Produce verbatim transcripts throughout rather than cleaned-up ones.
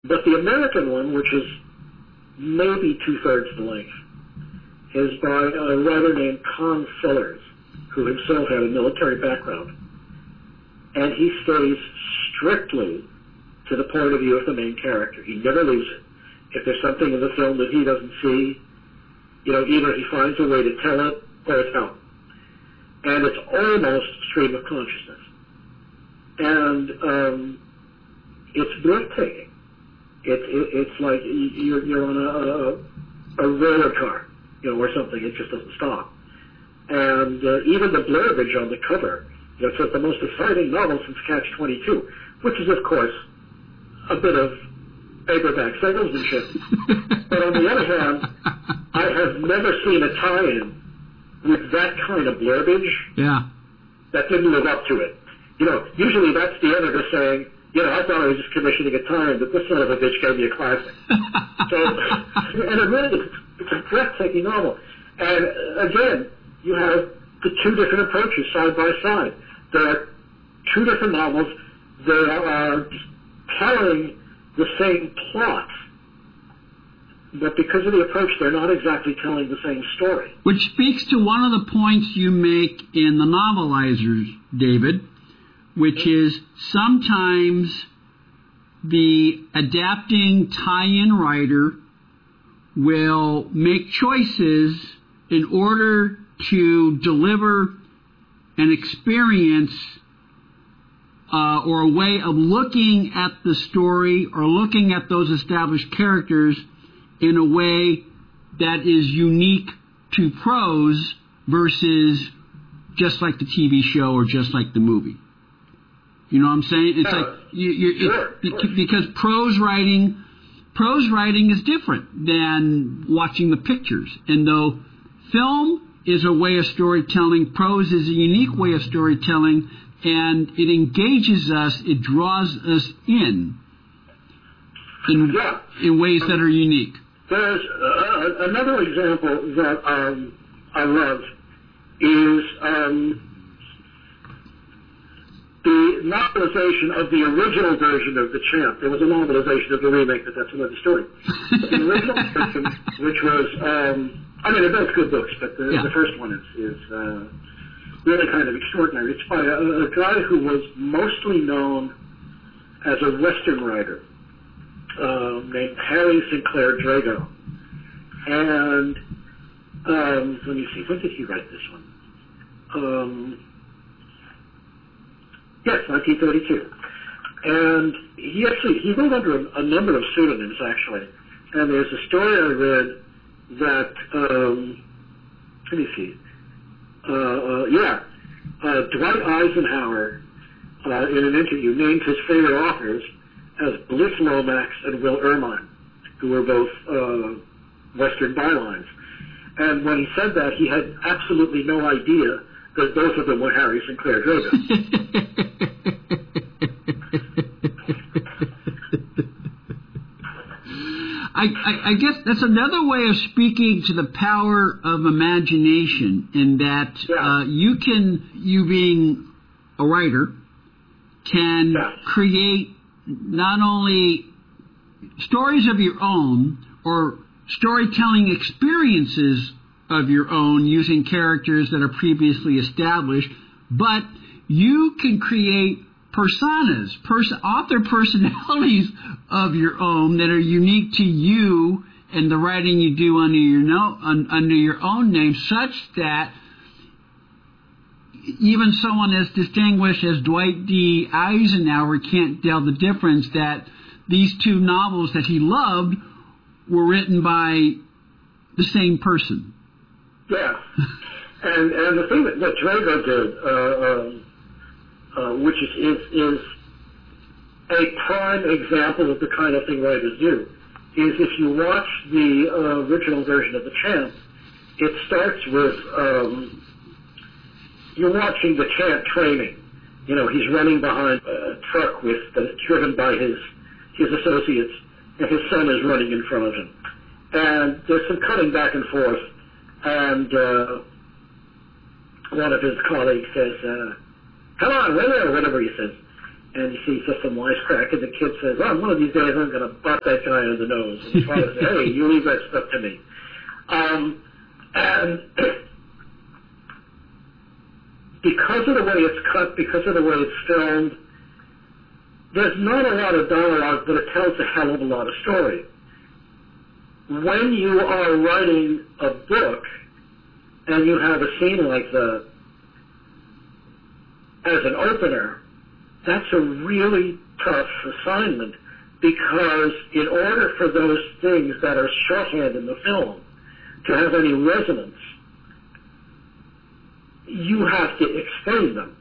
But the American one, which is maybe two-thirds the length, is by a writer named Con Sellers, who himself had a military background. And he stays strictly to the point of view of the main character. He never leaves it. If there's something in the film that he doesn't see, you know, either he finds a way to tell it or it's out. And it's almost stream of consciousness. And um, it's breathtaking. It, it, it's like you're, you're on a, a, a roller car, you know, or something. It just doesn't stop. And uh, even the blurbage on the cover, you know, it says the most exciting novel since Catch twenty-two, which is, of course, a bit of paperback salesmanship. But on the other hand, I have never seen a tie-in with that kind of blurbage yeah. that didn't live up to it. You know, usually that's the editor saying, you know, I thought I was just commissioning a tie-in, but this son of a bitch gave me a classic. So, and it really, it's a breathtaking novel. And again, you have the two different approaches side by side. There are two different novels that are telling the same plot, but because of the approach, they're not exactly telling the same story. Which speaks to one of the points you make in the novelizers, David, which is sometimes the adapting tie-in writer will make choices in order to deliver an experience uh, or a way of looking at the story or looking at those established characters in a way that is unique to prose versus just like the T V show or just like the movie. You know what I'm saying? It's uh, like you, you're, sure, it, sure. because prose writing, prose writing is different than watching the pictures. And though film is a way of storytelling, prose is a unique way of storytelling, and it engages us, it draws us in in, yeah. in ways that are unique. There's uh, another example that um, I love is um, the novelization of the original version of The Champ. There was a novelization of the remake, but that's another story. But the original version, which was, um, I mean, they're both good books, but the, yeah. the first one is, is uh, really kind of extraordinary. It's by a, a guy who was mostly known as a Western writer. Um, named Harry Sinclair Drago. And um, let me see, when did he write this one? Um, yes, nineteen thirty-two. And he actually, he wrote under a, a number of pseudonyms, actually. And there's a story I read that, um, let me see, uh, uh, yeah, uh, Dwight Eisenhower, uh, in an interview, named his favorite authors as Bliss Lomax and Will Ermine, who were both uh, Western bylines. And when he said that, he had absolutely no idea that both of them were Harry Sinclair Drago. I, I, I guess that's another way of speaking to the power of imagination, in that yeah. uh, you can, you being a writer, can yeah. create not only stories of your own or storytelling experiences of your own using characters that are previously established, but you can create personas, pers- author personalities of your own that are unique to you and the writing you do under your, no- un- under your own name, such that even someone as distinguished as Dwight D. Eisenhower can't tell the difference that these two novels that he loved were written by the same person. Yeah. and and the thing that, that Drago did, uh, um, uh, which is, is, is a prime example of the kind of thing writers do, is if you watch the uh, original version of The Champ, it starts with... Um, You're watching the Champ training. You know, he's running behind a truck with uh, driven by his his associates, and his son is running in front of him. And there's some cutting back and forth, and uh, one of his colleagues says, uh, "Come on, Willie," or whatever he says. And you see just some wisecrack, and the kid says, oh, one of these days I'm going to butt that guy in the nose. And the father says, hey, you leave that stuff to me. Um, and because of the way it's cut, because of the way it's filmed, there's not a lot of dialogue, but it tells a hell of a lot of story. When you are writing a book and you have a scene like that as an opener, that's a really tough assignment, because in order for those things that are shorthand in the film to have any resonance, you have to explain them.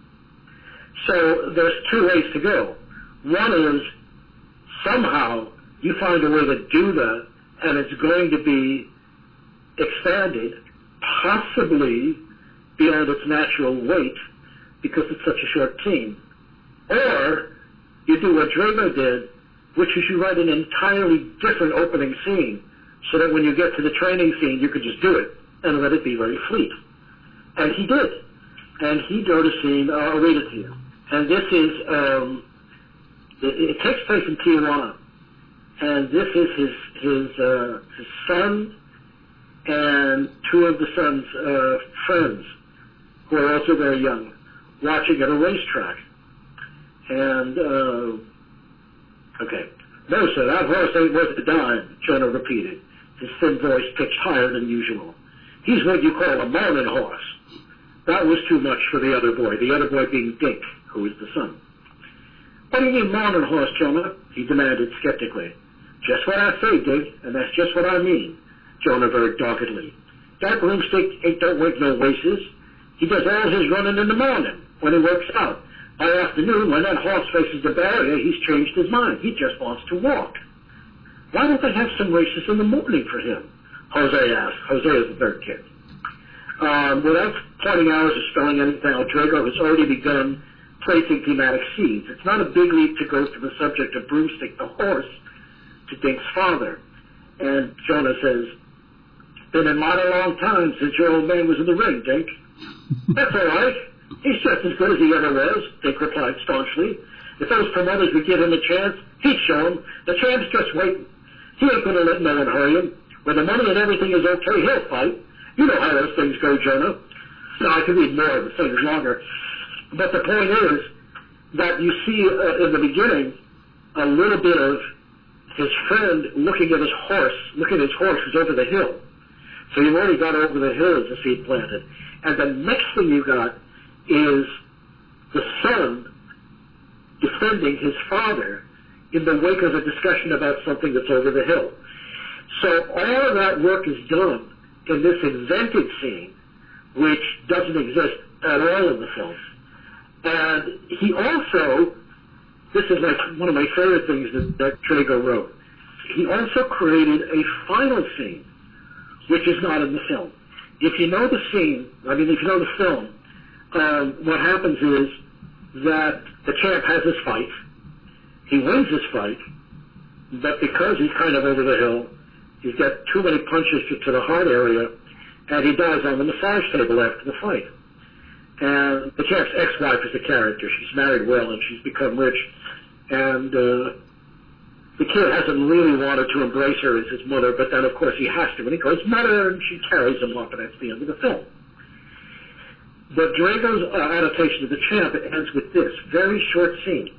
So there's two ways to go. One is somehow you find a way to do that, and it's going to be expanded, possibly beyond its natural weight, because it's such a short scene. Or you do what Drago did, which is you write an entirely different opening scene, so that when you get to the training scene, you could just do it and let it be very fleet. And he did. And he wrote a scene, uh, I'll read it to you. And this is, um, it, it takes place in Tijuana. And this is his, his, uh, his son and two of the son's uh, friends, who are also very young, watching at a racetrack. And, uh, okay. No, sir, that horse ain't worth a dime, Jonah repeated, his thin voice pitched higher than usual. He's what you call a morning horse. That was too much for the other boy, the other boy being Dink, who is the son. What do you mean morning horse, Jonah? He demanded skeptically. Just what I say, Dink, and that's just what I mean, Jonah very doggedly. That broomstick ain't don't make no races. He does all his running in the morning, when he works out. By afternoon, when that horse faces the barrier, he's changed his mind. He just wants to walk. Why don't they have some races in the morning for him? Jose asked. Jose is the third kid. Um, without pointing hours or spelling anything out, Drago has already begun placing thematic seeds. It's not a big leap to go from the subject of Broomstick the horse to Dink's father. And Jonah says, been in mighty long time since your old man was in the ring, Dink. That's all right. He's just as good as he ever was, Dink replied staunchly. If those promoters would give him a chance, he'd show him. The champ's just waiting. He ain't going to let no one hurry him. When the money and everything is okay, he'll fight. You know how those things go, Jonah. Now, I could read more of the things longer. But the point is that you see uh, in the beginning a little bit of his friend looking at his horse, looking at his horse who's over the hill. So you've already got over the hill as a seed planted. And the next thing you got is the son defending his father in the wake of a discussion about something that's over the hill. So all of that work is done in this invented scene, which doesn't exist at all in the film. And he also, this is like one of my favorite things that, that Drago wrote, he also created a final scene, which is not in the film. If you know the scene, I mean, if you know the film, um, what happens is that the champ has his fight. He wins his fight, but because he's kind of over the hill, he's got too many punches to, to the heart area, and he dies on the massage table after the fight. And the champ's ex-wife is a character. She's married well, and she's become rich. And uh, the kid hasn't really wanted to embrace her as his mother, but then, of course, he has to. And he goes, mother, and she carries him off, and that's the end of the film. But Drago's uh, adaptation of the champ ends with this very short scene.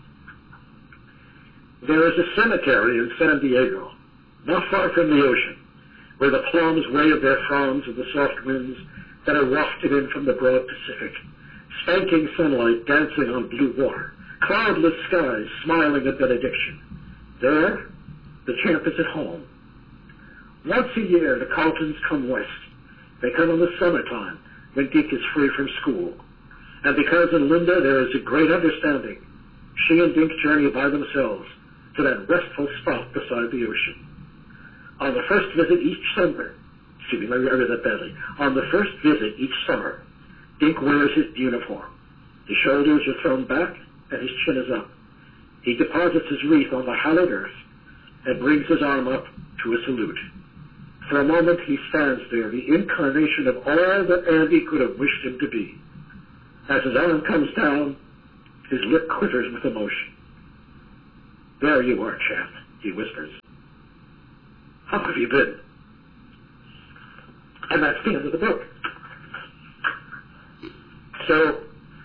There is a cemetery in San Diego, not far from the ocean, where the palms wave their fronds in the soft winds that are wafted in from the broad Pacific, spanking sunlight dancing on blue water, cloudless skies smiling at benediction. There, the champ is at home. Once a year, the Carltons come west. They come in the summertime, when Dink is free from school. And because in Linda there is a great understanding, she and Dink journey by themselves to that restful spot beside the ocean. On the first visit each summer, excuse me, let me read that badly. On the first visit each summer, Dink wears his uniform. His shoulders are thrown back and his chin is up. He deposits his wreath on the hallowed earth and brings his arm up to a salute. For a moment he stands there, the incarnation of all that Andy could have wished him to be. As his arm comes down, His lip quivers with emotion. "There you are, chap," he whispers. "How have you been?" And that's the end of the book. So,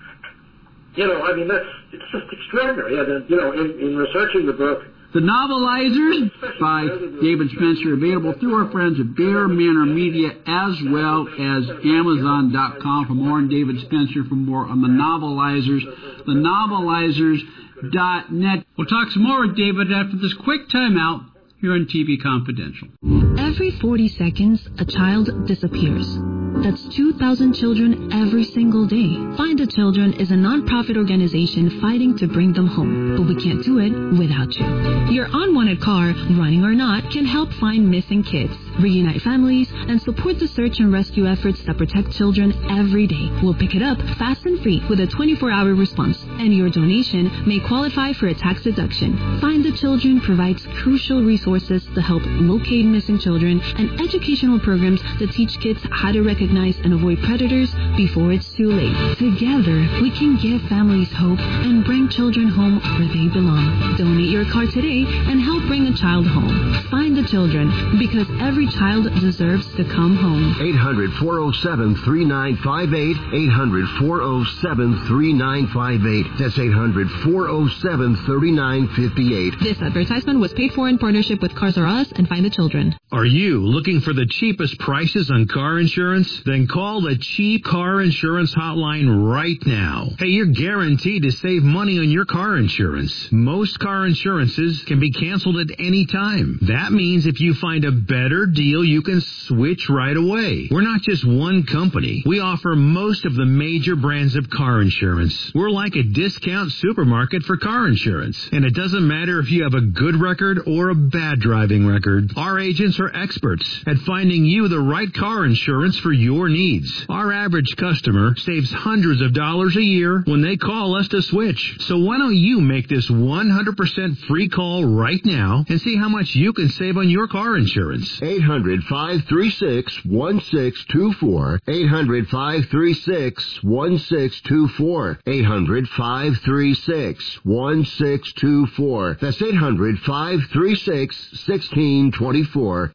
you know, I mean, that's, it's just extraordinary. And, you know, in, in researching the book, The Novelizers by David Spencer, available through our friends at Bear Manor Media as well as Amazon dot com for more on David Spencer, for more on The Novelizers, the novelizers dot net. We'll talk some more with David after this quick timeout here on T V Confidential. Every forty seconds, a child disappears. That's two thousand children every single day. Find the Children is a non-profit organization fighting to bring them home, but we can't do it without you. Your unwanted car, running or not, can help find missing kids, reunite families, and support the search and rescue efforts that protect children every day. We'll pick it up fast and free with a twenty-four hour response, and your donation may qualify for a tax deduction. Find the Children provides crucial resources to help locate missing children and educational programs that teach kids how to recognize and avoid predators before it's too late. Together, we can give families hope and bring children home where they belong. Donate your car today and help bring a child home. Find the Children, because every child deserves to come home. eight hundred, four oh seven, three nine five eight. eight hundred, four oh seven, three nine five eight. That's eight hundred, four oh seven, three nine five eight. This advertisement was paid for in partnership with Cars R Us and Find the Children. Are you looking for the cheapest prices on car insurance? Then call the Cheap Car Insurance Hotline right now. Hey, you're guaranteed to save money on your car insurance. Most car insurances can be canceled at any time. That means if you find a better deal, you can switch right away. We're not just one company. We offer most of the major brands of car insurance. We're like a discount supermarket for car insurance. And it doesn't matter if you have a good record or a bad driving record. Our agents are experts at finding you the right car insurance for your needs. Our average customer saves hundreds of dollars a year when they call us to switch. So why don't you make this one hundred percent free call right now and see how much you can save on your car insurance. eight hundred, five three six, one six two four. eight hundred, five three six, one six two four. eight hundred, five three six, one six two four. That's eight hundred, five three six, one six two four.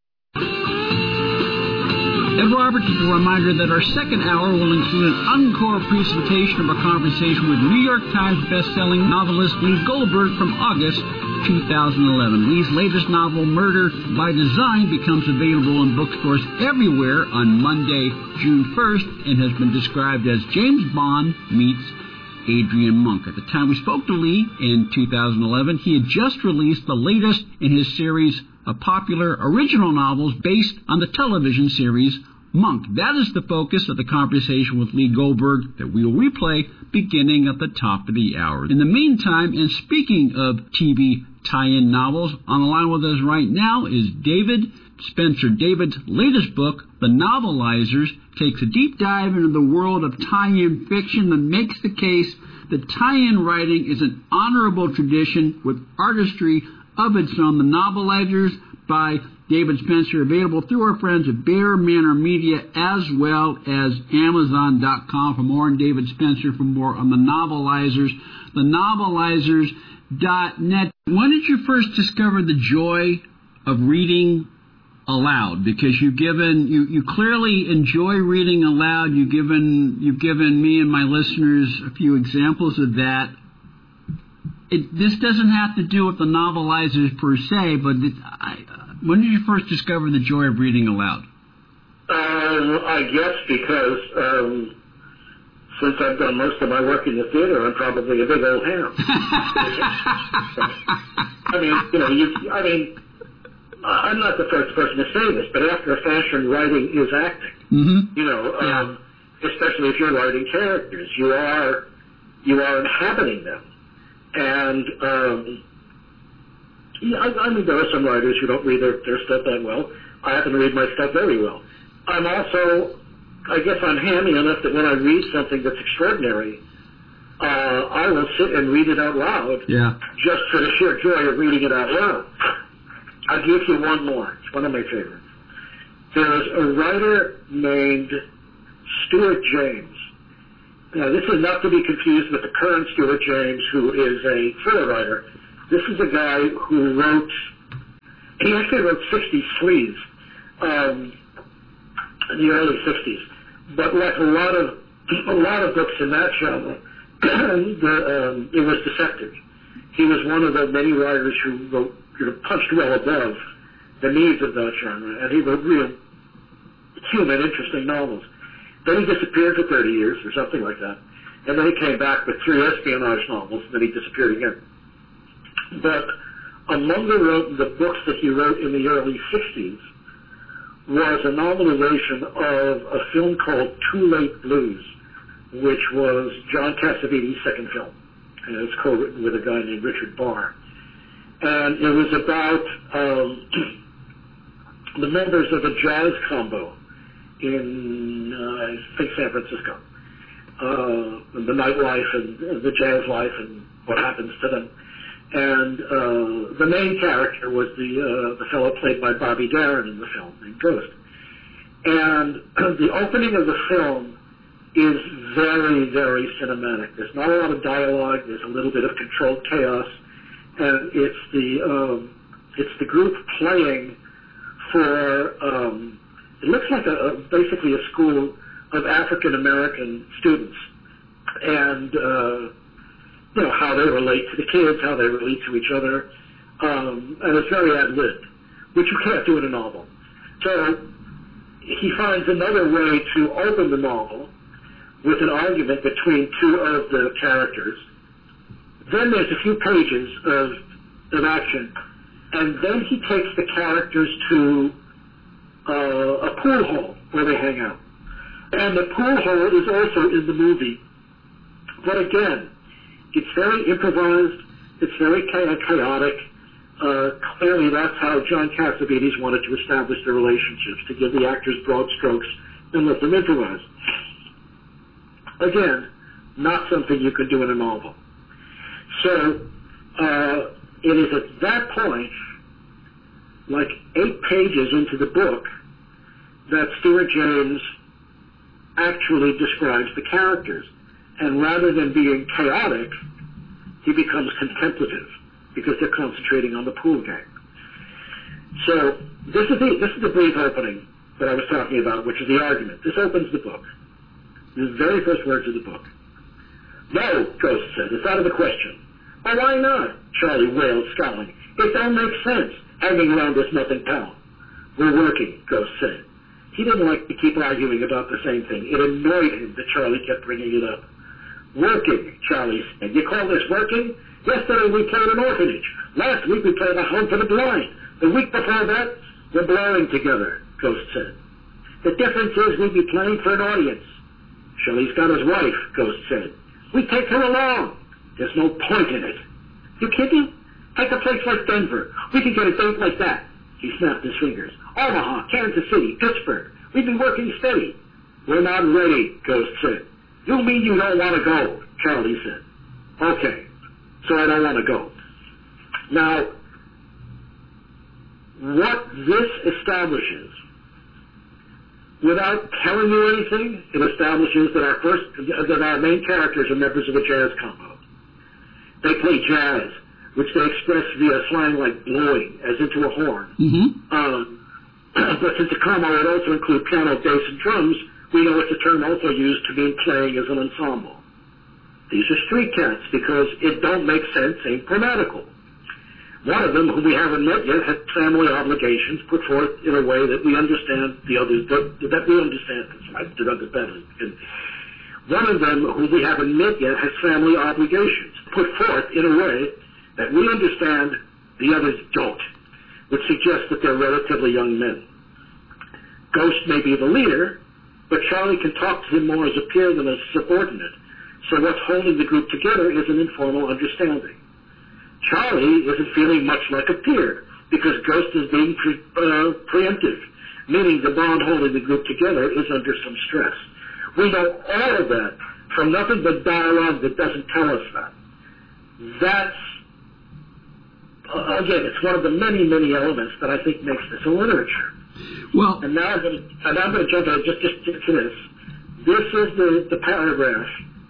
And Robert, just a reminder that our second hour will include an encore presentation of our conversation with New York Times best-selling novelist Lee Goldberg from August two thousand eleven. Lee's latest novel, Murder by Design, becomes available in bookstores everywhere on Monday, June first, and has been described as James Bond meets Adrian Monk. At the time we spoke to Lee in two thousand eleven, he had just released the latest in his series of popular original novels based on the television series Monk. That is the focus of the conversation with Lee Goldberg that we will replay beginning at the top of the hour. In the meantime, and speaking of T V tie-in novels, on the line with us right now is David Spencer. David's latest book, The Novelizers, takes a deep dive into the world of tie-in fiction that makes the case that tie-in writing is an honorable tradition with artistry of its own. The Novelizers by David Spencer, available through our friends at Bear Manor Media as well as Amazon dot com for more on David Spencer, for more on The Novelizers, the novelizers dot net. When did you first discover the joy of reading aloud? Because you've given, you, you clearly enjoy reading aloud. You've given, you've given me and my listeners a few examples of that. It, this doesn't have to do with the Novelizers per se, but it, I, when did you first discover the joy of reading aloud? Um, I guess because um, since I've done most of my work in the theater, I'm probably a big old ham. I mean, you know, you, I mean, I'm not the first person to say this, but after a fashion, writing is acting. Mm-hmm. You know, yeah. um, especially if you're writing characters, you are you are inhabiting them. And, um, yeah, I, I mean, there are some writers who don't read their, their stuff that well. I happen to read my stuff very well. I'm also, I guess I'm hammy enough that when I read something that's extraordinary, uh, I will sit and read it out loud, yeah. just for the sheer joy of reading it out loud. I'll give you one more. It's one of my favorites. There's a writer named Stuart James. Now, this is not to be confused with the current Stuart James, who is a thriller writer. This is a guy who wrote, he actually wrote sixties sleaze um, in the early sixties. But like a lot of a lot of books in that genre, the, um, it was deceptive. He was one of the many writers who wrote, you know, punched well above the needs of that genre, and he wrote real human, interesting novels. Then he disappeared for thirty years or something like that, and then he came back with three espionage novels, and then he disappeared again. But among the, wrote, the books that he wrote in the early sixties was a novelization of a film called Too Late Blues, which was John Cassavetes' second film, and it's co-written with a guy named Richard Barr. And it was about um, the members of a jazz combo in, uh, I think, San Francisco. Uh, the nightlife and, and the jazz life and what happens to them. And uh, the main character was the uh, the fellow played by Bobby Darin in the film, named Ghost. And the opening of the film is very, very cinematic. There's not a lot of dialogue. There's a little bit of controlled chaos. And it's the um, it's the group playing for um, it looks like a, a basically a school of African American students, and uh, you know how they relate to the kids, how they relate to each other, um, and it's very ad libbed, which you can't do in a novel. So he finds another way to open the novel with an argument between two of the characters. Then there's a few pages of, of action, and then he takes the characters to uh, a pool hall where they hang out. And the pool hall is also in the movie. But again, it's very improvised, it's very chaotic. Uh, clearly that's how John Cassavetes wanted to establish the relationships, to give the actors broad strokes and let them improvise. Again, not something you could do in a novel. So uh, it is at that point, like eight pages into the book, that Stuart James actually describes the characters. And rather than being chaotic, he becomes contemplative because they're concentrating on the pool game. So this is the, this is the brief opening that I was talking about, which is the argument. This opens the book. The very first words of the book. No, Ghost said, it's out of the question. Oh, why not? Charlie wailed, scowling. It don't make sense, hanging around this nothing town. We're working, Ghost said. He didn't like to keep arguing about the same thing. It annoyed him that Charlie kept bringing it up. Working, Charlie said. You call this working? Yesterday we played an orphanage. Last week we played a home for the blind. The week before that, we're blowing together, Ghost said. The difference is we'd be playing for an audience. Charlie's got his wife, Ghost said. We take her along. There's no point in it. You kidding? Take a place like Denver. We can get a date like that. He snapped his fingers. Omaha, Kansas City, Pittsburgh. We've been working steady. We're not ready, Ghost said. You mean you don't want to go, Charlie said. Okay, so I don't want to go. Now, what this establishes, without telling you anything, it establishes that our first, that our main characters are members of a jazz combo. They play jazz, which they express via slang like blowing, as into a horn. Mm-hmm. Um, but since the combo would also include piano, bass, and drums, we know it's a term also used to mean playing as an ensemble. These are street cats because it don't make sense, ain't grammatical. One of them, whom we haven't met yet, had family obligations put forth in a way that we understand the others, that, that we understand, I did others badly. One of them, whom we haven't met yet, has family obligations put forth in a way that we understand the others don't, which suggests that they're relatively young men. Ghost may be the leader, but Charlie can talk to him more as a peer than as a subordinate, so what's holding the group together is an informal understanding. Charlie isn't feeling much like a peer, because Ghost is being pre- uh, preemptive, meaning the bond holding the group together is under some stress. We know all of that from nothing but dialogue that doesn't tell us that. That's, uh, again, it's one of the many, many elements that I think makes this a literature. Well, and now I'm going to, and I'm going to jump in just, just, just to this. This is the, the paragraph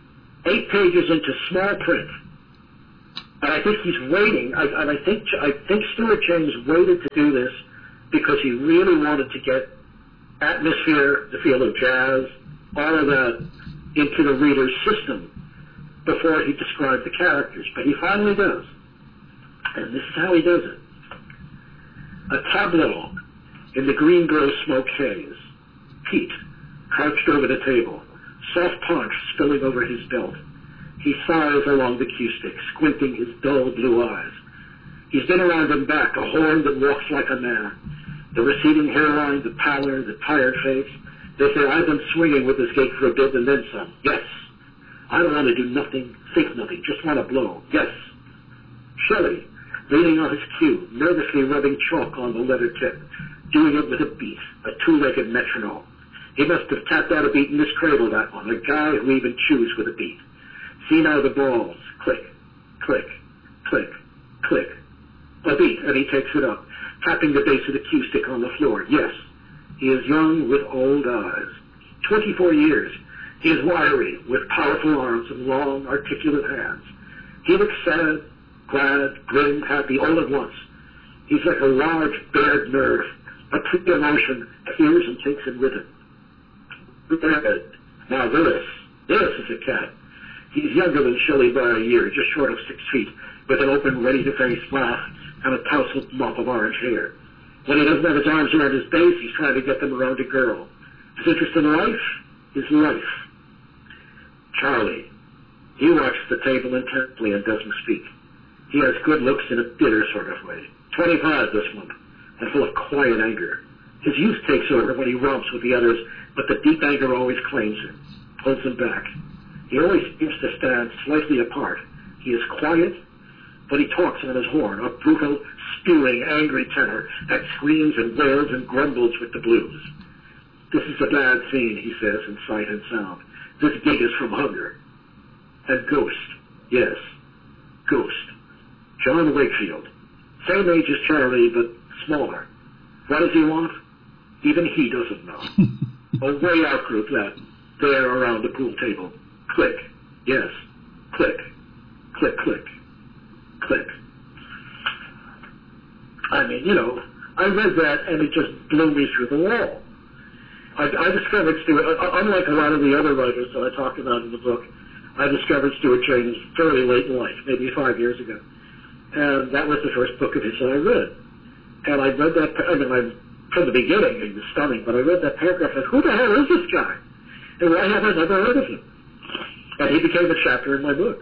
eight pages into small print. And I think he's waiting. I, and I think I think Stuart James waited to do this because he really wanted to get atmosphere, the feel of jazz, all of that into the reader's system before he described the characters. But he finally does. And this is how he does it. A tableau in the green grow smoke haze. Pete, crouched over the table, soft punch spilling over his belt. He sighs along the cue stick, squinting his dull blue eyes. He's been around and back, a horn that walks like a man. The receding hairline, the pallor, the tired face. They say, I've been swinging with this gig for a bit and then some. Yes. I don't want to do nothing, think nothing, just want to blow. Yes. Shelley, leaning on his cue, nervously rubbing chalk on the leather tip, doing it with a beat, a two-legged metronome. He must have tapped out a beat in this cradle, that one, a guy who even chews with a beat. See now the balls, click, click, click, click. A beat, and he takes it up, tapping the base of the cue stick on the floor. Yes, he is young with old eyes. Twenty-four years. He is wiry, with powerful arms and long, articulate hands. He looks sad, glad, grim, happy, all at once. He's like a large, bared nerve, a quick emotion, hears and takes it with him. Now this, this is a cat. He's younger than Shelley by a year, just short of six feet, with an open, ready-to-face mouth and a tousled mop of orange hair. When he doesn't have his arms around his base, he's trying to get them around a girl. His interest in life is life. Charlie. He watches the table intently and doesn't speak. He has good looks in a bitter sort of way. Twenty-five, this one, and full of quiet anger. His youth takes over when he romps with the others, but the deep anger always claims him, pulls him back. He always seems to stand slightly apart. He is quiet, but he talks on his horn, a brutal, spewing, angry tenor that screams and wails and grumbles with the blues. This is a bad scene, he says, in sight and sound. This gig is from hunger. And Ghost, yes, Ghost. John Wakefield. Same age as Charlie, but smaller. What does he want? Even he doesn't know. A way out group, that, there around the pool table. Click, yes, click, click, click, click. I mean, you know, I read that and it just blew me through the wall. I, I discovered Stuart, unlike a lot of the other writers that I talked about in the book, I discovered Stuart James fairly late in life, maybe five years ago. And that was the first book of his that I read. And I read that, I mean, I, from the beginning, it was stunning, but I read that paragraph and who the hell is this guy? And why have I never heard of him? And he became a chapter in my book.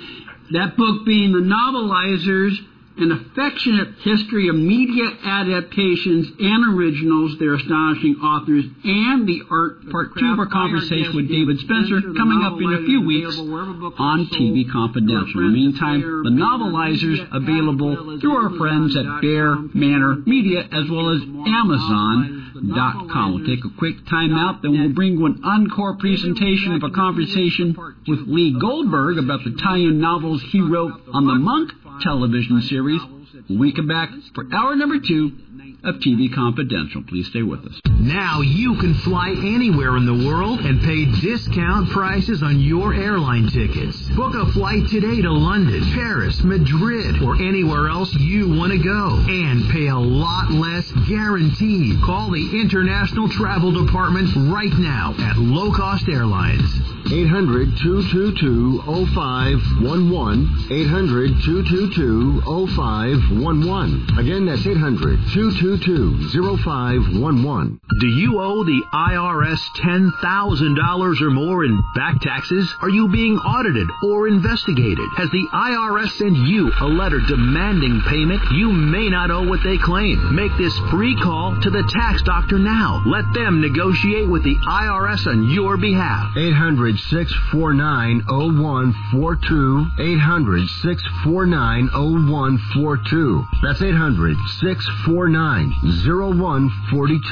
That book being The Novelizers, an affectionate history of media adaptations and originals, their astonishing authors, and the art, part two of our conversation with David Spencer, coming up in a few weeks on T V Confidential. In the meantime, The Novelizers available through our friends at Bear Manor Media as well as Amazon dot com. We'll take a quick time out, then we'll bring you an encore presentation of a conversation with Lee Goldberg about the tie-in novels he wrote on the Monk television series. When we come back for hour number two of T V Confidential. Please stay with us. Now you can fly anywhere in the world and pay discount prices on your airline tickets. Book a flight today to London, Paris, Madrid, or anywhere else you want to go. And pay a lot less guaranteed. Call the International Travel Department right now at Low Cost Airlines. eight hundred, two two two, oh five one one. eight hundred, two two two, oh five one one. Again, that's eight hundred, two two two, oh five one one. Do you owe the I R S ten thousand dollars or more in back taxes? Are you being audited or investigated? Has the I R S sent you a letter demanding payment? You may not owe what they claim. Make this free call to the tax doctor now. Let them negotiate with the I R S on your behalf. eight hundred, six four nine, oh one four two. eight hundred, six four nine, oh one four two. That's eight hundred, six four nine, oh one four two.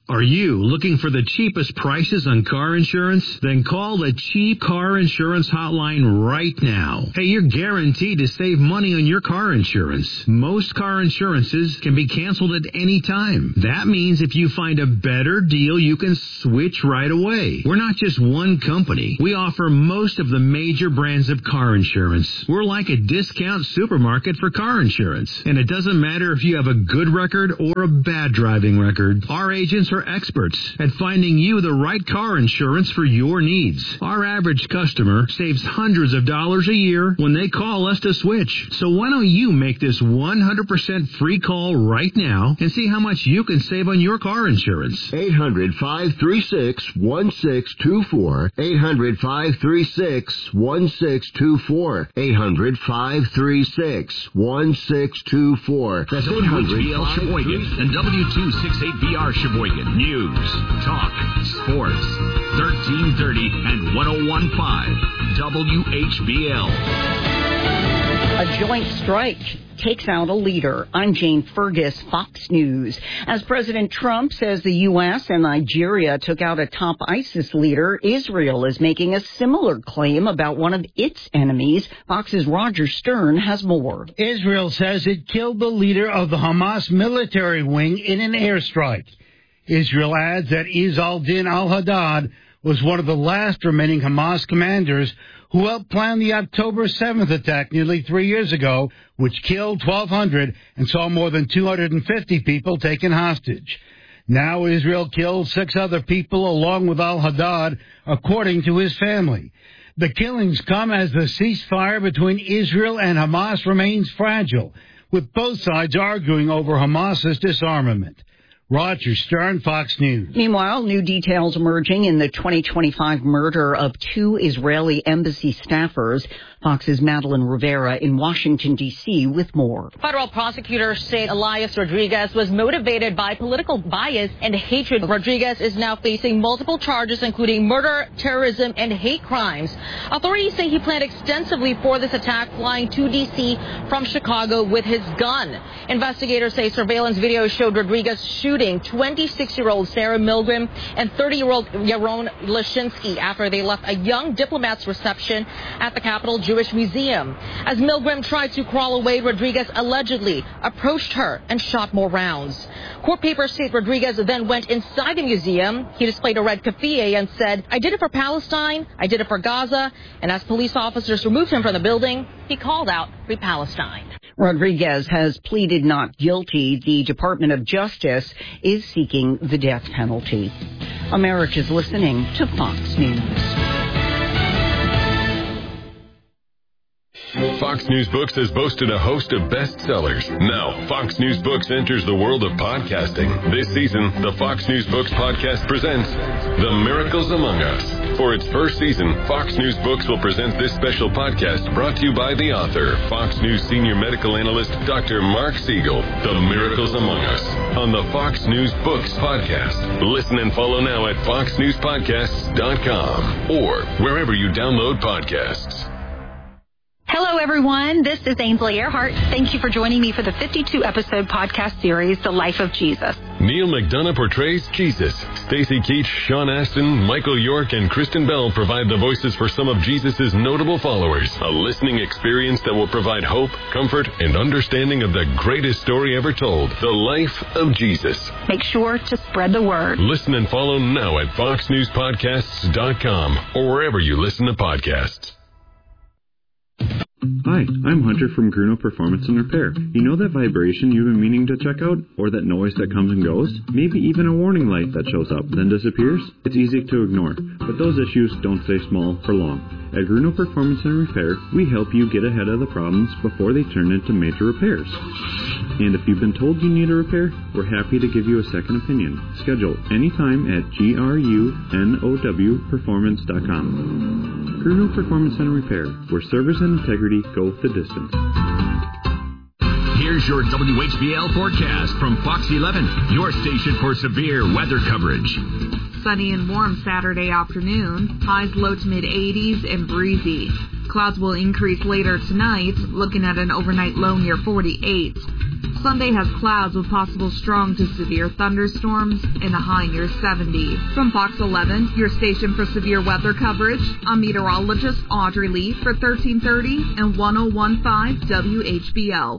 Are you looking for the cheapest prices on car insurance? Then call the Cheap Car Insurance Hotline right now. Hey, you're guaranteed to save money on your car insurance. Most car insurances can be canceled at any time. That means if you find a better deal, you can switch right away. We're not just one company. We offer most of the major brands of car insurance. We're like a discount supermarket for car insurance. And it doesn't matter if you have a good record or a bad driving record. Our agents are experts at finding you the right car insurance for your needs. Our average customer saves hundreds of dollars a year when they call us to switch. So why don't you make this one hundred percent free call right now and see how much you can save on your car insurance? eight hundred, five three six, one six two four. eight hundred, five three six, one six two four. eight hundred, five three six, one six two four. That's W H B L Sheboygan and W two sixty-eight V R Sheboygan. News, talk, sports, thirteen thirty and one oh one point five W H B L. A joint strike takes out a leader. I'm Jane Fergus, Fox News. As President Trump says the U S and Nigeria took out a top ISIS leader, Israel is making a similar claim about one of its enemies. Fox's Roger Stern has more. Israel says it killed the leader of the Hamas military wing in an airstrike. Israel adds that Izz-al-Din al-Haddad was one of the last remaining Hamas commanders who helped plan the October seventh attack nearly three years ago, which killed twelve hundred and saw more than two hundred fifty people taken hostage. Now Israel killed six other people along with al-Haddad, according to his family. The killings come as the ceasefire between Israel and Hamas remains fragile, with both sides arguing over Hamas's disarmament. Roger Stern, Fox News. Meanwhile, new details emerging in the twenty twenty-five murder of two Israeli embassy staffers. Fox's Madeline Rivera in Washington, D C with more. Federal prosecutors say Elias Rodriguez was motivated by political bias and hatred. Rodriguez is now facing multiple charges, including murder, terrorism, and hate crimes. Authorities say he planned extensively for this attack, flying to D C from Chicago with his gun. Investigators say surveillance video showed Rodriguez shooting twenty-six-year-old Sarah Milgram and thirty-year-old Yaron Lashinsky after they left a young diplomat's reception at the Capitol Jewish Museum. As Milgram tried to crawl away, Rodriguez allegedly approached her and shot more rounds. Court papers state Rodriguez then went inside the museum. He displayed a red keffiyeh and said, "I did it for Palestine, I did it for Gaza," and as police officers removed him from the building, he called out Free Palestine. Rodriguez has pleaded not guilty. The Department of Justice is seeking the death penalty. America's listening to Fox News. Fox News Books has boasted a host of bestsellers. Now, Fox News Books enters the world of podcasting. This season, the Fox News Books podcast presents The Miracles Among Us. For its first season, Fox News Books will present this special podcast brought to you by the author, Fox News senior medical analyst, Doctor Mark Siegel. The Miracles Among Us on the Fox News Books podcast. Listen and follow now at fox news podcasts dot com or wherever you download podcasts. Hello, everyone. This is Ainsley Earhart. Thank you for joining me for the fifty-two episode podcast series, The Life of Jesus. Neil McDonough portrays Jesus. Stacey Keach, Sean Astin, Michael York, and Kristen Bell provide the voices for some of Jesus' notable followers. A listening experience that will provide hope, comfort, and understanding of the greatest story ever told, the life of Jesus. Make sure to spread the word. Listen and follow now at fox news podcasts dot com or wherever you listen to podcasts. Hi, I'm Hunter from Gruno Performance and Repair. You know that vibration you've been meaning to check out? Or that noise that comes and goes? Maybe even a warning light that shows up, then disappears? It's easy to ignore, but those issues don't stay small for long. At Gruno Performance and Repair, we help you get ahead of the problems before they turn into major repairs. And if you've been told you need a repair, we're happy to give you a second opinion. Schedule anytime at G R U N O W performance dot com. Gruno Performance and Repair, where service and integrity go the distance. Here's your W H B L forecast from Fox eleven, your station for severe weather coverage. Sunny and warm Saturday afternoon, highs low to mid eighties and breezy. Clouds will increase later tonight, looking at an overnight low near forty-eight. Sunday has clouds with possible strong to severe thunderstorms in the high near seventy. From Fox eleven, your station for severe weather coverage, I'm meteorologist Audrey Lee for thirteen thirty and one oh one point five W H B L.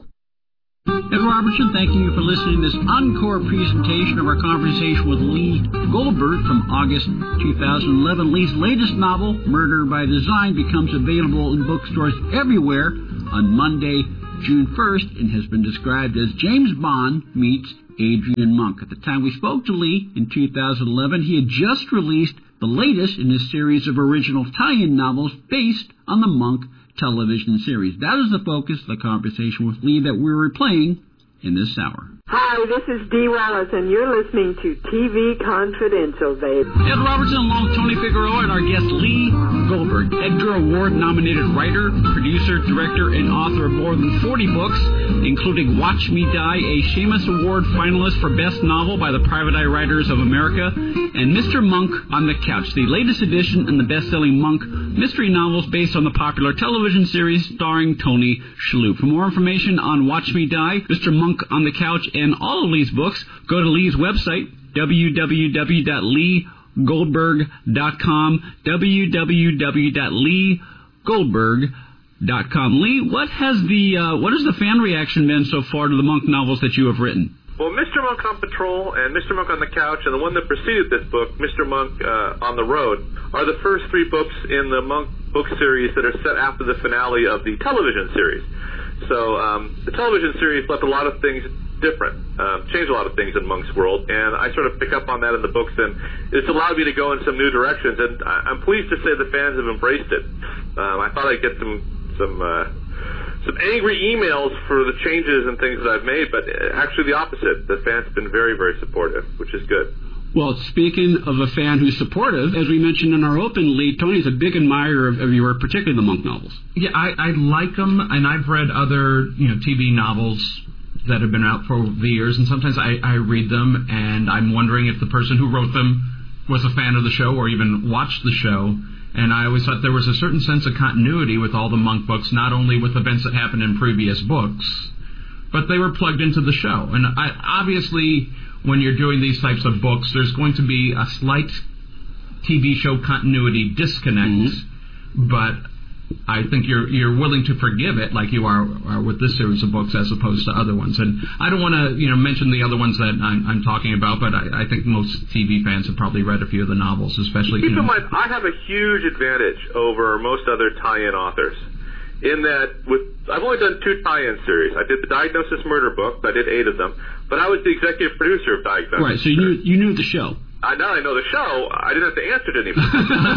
Ed Robertson, thanking you for listening to this encore presentation of our conversation with Lee Goldberg from August two thousand eleven. Lee's latest novel, Murder by Design, becomes available in bookstores everywhere on Monday, June first, and has been described as James Bond meets Adrian Monk. At the time we spoke to Lee in two thousand eleven, he had just released the latest in his series of original tie-in novels based on the Monk television series. That is the focus of the conversation with Lee that we're replaying in this hour. Hi, this is Dee Wallace, and you're listening to T V Confidential, babe. Ed Robertson along with Tony Figueroa and our guest Lee Goldberg, Edgar Award-nominated writer, producer, director, and author of more than forty books, including Watch Me Die, a Shamus Award finalist for Best Novel by the Private Eye Writers of America, and Mister Monk on the Couch, the latest edition in the best-selling Monk mystery novels based on the popular television series starring Tony Shalhoub. For more information on Watch Me Die, Mister Monk on the Couch, and all of Lee's books, go to Lee's website, w w w dot lee goldberg dot com, w w w dot lee goldberg dot com. Lee, what has the uh, what has the fan reaction been so far to the Monk novels that you have written? Well, Mister Monk on Patrol and Mister Monk on the Couch and the one that preceded this book, Mister Monk uh, on the Road, are the first three books in the Monk book series that are set after the finale of the television series. So um, the television series left a lot of things different, uh, changed a lot of things in Monk's world, and I sort of pick up on that in the books, and it's allowed me to go in some new directions, and I'm pleased to say the fans have embraced it. Um, I thought I'd get some some uh, some angry emails for the changes and things that I've made, but actually the opposite. The fans have been very, very supportive, which is good. Well, speaking of a fan who's supportive, as we mentioned in our open, Lee, Tony's a big admirer of, of your, particularly the Monk novels. Yeah, I, I like them, and I've read other, you know, T V novels that have been out for the years, and sometimes I, I read them, and I'm wondering if the person who wrote them was a fan of the show or even watched the show. And I always thought there was a certain sense of continuity with all the Monk books, not only with events that happened in previous books, but they were plugged into the show. And I, obviously, when you're doing these types of books, there's going to be a slight T V show continuity disconnect, mm-hmm. but I think you're you're willing to forgive it, like you are, are with this series of books, as opposed to other ones. And I don't want to, you know, mention the other ones that I'm, I'm talking about, but I, I think most T V fans have probably read a few of the novels, especially. Keep you know, in mind, I have a huge advantage over most other tie-in authors, in that with I've only done two tie-in series. I did the Diagnosis Murder book. I did eight of them, but I was the executive producer of Diagnosis. Right. So you knew you knew the show. I now I know the show. I didn't have to answer to anybody.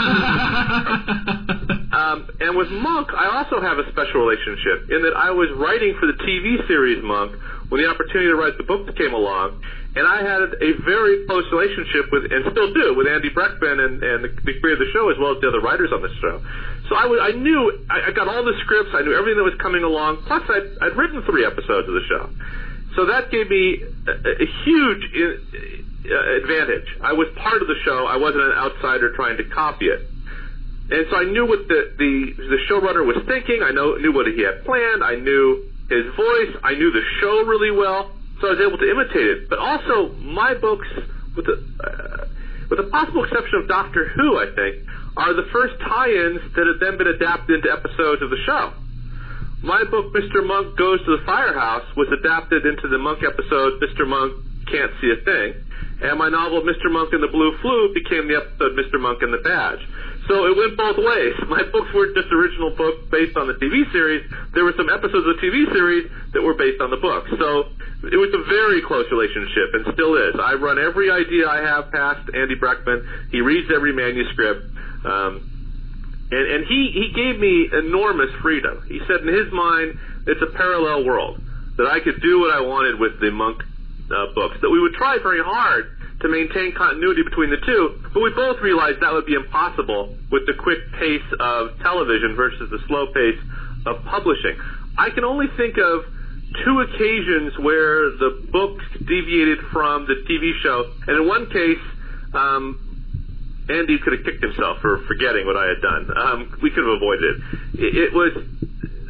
um, and with Monk, I also have a special relationship in that I was writing for the T V series Monk when the opportunity to write the book came along, and I had a very close relationship with, and still do, with Andy Breckman and, and the, the creator of the show, as well as the other writers on the show. So I, was, I knew, I, I got all the scripts, I knew everything that was coming along, plus I'd, I'd written three episodes of the show. So that gave me a, a huge uh, advantage. I was part of the show. I wasn't an outsider trying to copy it. And so I knew what the, the, the showrunner was thinking. I know, knew what he had planned. I knew his voice. I knew the show really well. So I was able to imitate it. But also, my books, with the, uh, with the possible exception of Doctor Who, I think, are the first tie-ins that have then been adapted into episodes of the show. My book, Mister Monk Goes to the Firehouse, was adapted into the Monk episode, Mister Monk Can't See a Thing. And my novel, Mister Monk and the Blue Flu, became the episode Mister Monk and the Badge. So it went both ways. My books weren't just original books based on the T V series. There were some episodes of the T V series that were based on the book. So it was a very close relationship, and still is. I run every idea I have past Andy Breckman. He reads every manuscript. Um, and, and he, he gave me enormous freedom. He said in his mind, it's a parallel world, that I could do what I wanted with the Monk uh, books, that we would try very hard to maintain continuity between the two, but we both realized that would be impossible with the quick pace of television versus the slow pace of publishing. I can only think of two occasions where the books deviated from the T V show, and in one case, um, Andy could have kicked himself for forgetting what I had done. Um, we could have avoided it. It, it was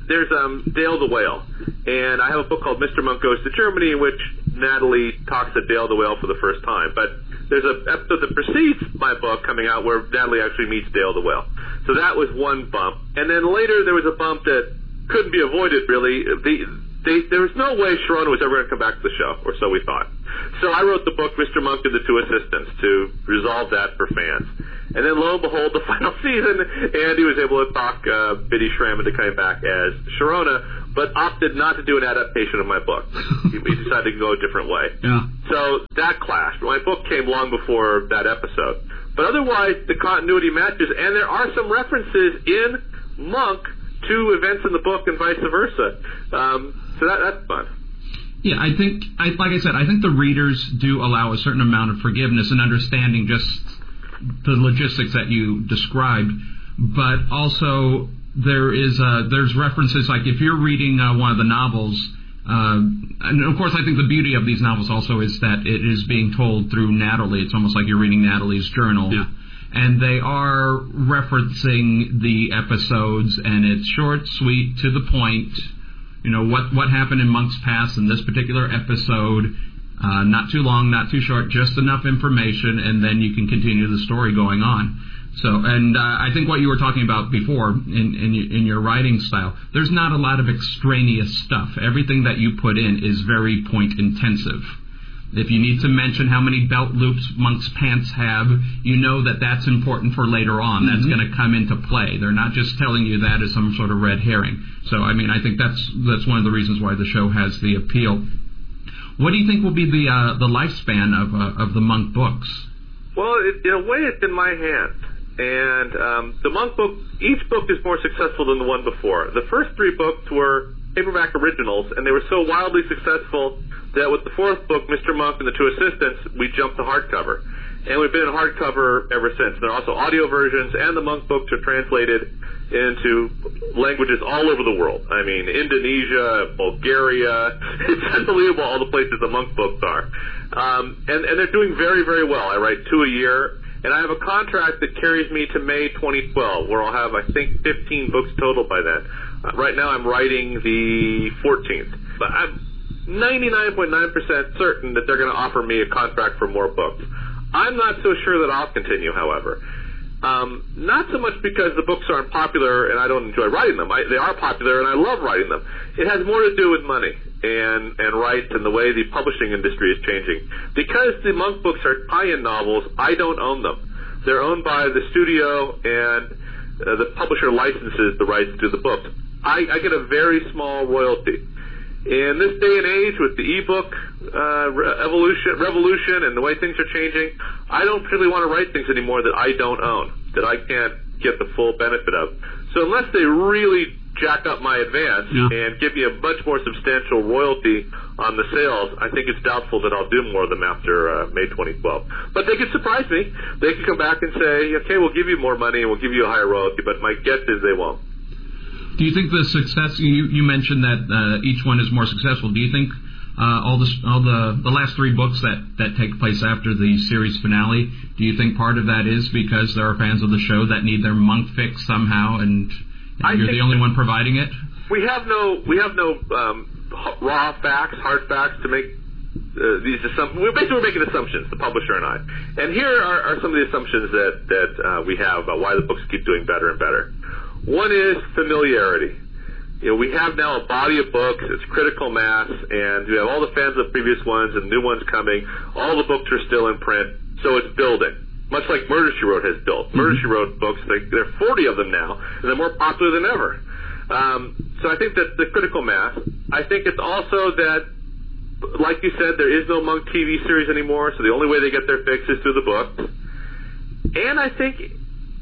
there's um, Dale the Whale, and I have a book called Mister Monk Goes to Germany, in which Natalie talks to Dale the Whale for the first time. But there's an episode that precedes my book coming out where Natalie actually meets Dale the Whale. So that was one bump. And then later there was a bump that couldn't be avoided, really. The, they, there was no way Sharona was ever going to come back to the show, or so we thought. So I wrote the book, Mister Monk and the Two Assistants, to resolve that for fans. And then, lo and behold, the final season, Andy was able to talk uh, Biddy Schramm into coming back as Sharona, but opted not to do an adaptation of my book. he, he decided to go a different way. Yeah. So that clashed. My book came long before that episode. But otherwise, the continuity matches, and there are some references in Monk to events in the book and vice versa. Um, so that, that's fun. Yeah, I think, I, like I said, I think the readers do allow a certain amount of forgiveness and understanding just the logistics that you described, but also there is uh, there's references, like if you're reading uh, one of the novels, uh, and of course I think the beauty of these novels also is that it is being told through Natalie. It's almost like you're reading Natalie's journal. Yeah. And they are referencing the episodes, and it's short, sweet, to the point. You know, what, what happened in Monk's Pass in this particular episode. Uh, not too long, not too short, just enough information, and then you can continue the story going on. So, and uh, I think what you were talking about before in, in, in your writing style, there's not a lot of extraneous stuff. Everything that you put in is very point intensive. If you need to mention how many belt loops Monk's pants have, you know that that's important for later on. That's mm-hmm. going to come into play. They're not just telling you that as some sort of red herring. So, I mean, I think that's that's one of the reasons why the show has the appeal. What do you think will be the uh, the lifespan of uh, of the Monk books? Well, it, in a way, it's in my hands. And um, the Monk book, each book is more successful than the one before. The first three books were paperback originals, and they were so wildly successful that with the fourth book, Mister Monk and the Two Assistants, we jumped to hardcover. And we've been in hardcover ever since. There are also audio versions, and the Monk books are translated into languages all over the world. I mean, Indonesia, Bulgaria. It's unbelievable all the places the Monk books are. Um, and, and they're doing very, very well. I write two a year, and I have a contract that carries me to May twenty twelve, where I'll have, I think, fifteen books total by then. Uh, right now I'm writing the fourteenth. But I'm ninety-nine point nine percent certain that they're going to offer me a contract for more books. I'm not so sure that I'll continue, however. Um, not so much because the books aren't popular and I don't enjoy writing them. I, they are popular and I love writing them. It has more to do with money and, and rights and the way the publishing industry is changing. Because the Monk books are tie-in novels, I don't own them. They're owned by the studio, and uh, the publisher licenses the rights to the books. I, I get a very small royalty. In this day and age, with the ebook uh, evolution, revolution, and the way things are changing, I don't particularly want to write things anymore that I don't own, that I can't get the full benefit of. So unless they really jack up my advance yeah. and give me a much more substantial royalty on the sales, I think it's doubtful that I'll do more of them after uh, May twenty twelve. But they could surprise me. They could come back and say, okay, we'll give you more money and we'll give you a higher royalty, but my guess is they won't. Do you think the success, you, you mentioned that uh, each one is more successful, do you think uh, all, the, all the, the last three books that, that take place after the series finale, do you think part of that is because there are fans of the show that need their Monk fix somehow, and, and you're the only one providing it? We have no we have no um, raw facts, hard facts to make uh, these assumptions. We're basically we're making assumptions, the publisher and I. And here are, are some of the assumptions that, that uh, we have about why the books keep doing better and better. One is familiarity. You know, we have now a body of books, it's critical mass, and we have all the fans of the previous ones and new ones coming. All the books are still in print, so it's building. Much like Murder, She Wrote has built. Mm-hmm. Murder, She Wrote books, they, there are forty of them now, and they're more popular than ever. Um, so I think that's the critical mass. I think it's also that, like you said, there is no Monk T V series anymore, so the only way they get their fix is through the books. And I think...